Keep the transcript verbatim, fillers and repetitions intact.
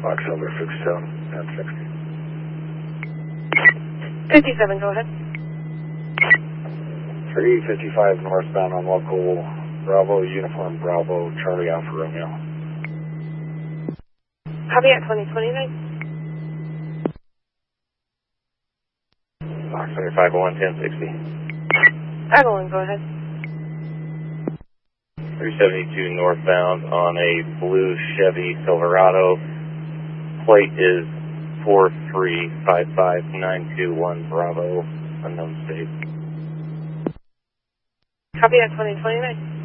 Fox Silver fifty-seven, ten sixty. fifty-seven, go ahead. three fifty-five northbound on local Bravo, Uniform Bravo, Charlie Alpha Romeo. Copy at twenty twenty-nine. Fox seventy-five oh one, ten sixty. Evelyn, go ahead. three seventy-two northbound on a blue Chevy Silverado. Plate is four three five five nine two one Bravo, unknown state. Copy at twenty twenty-nine.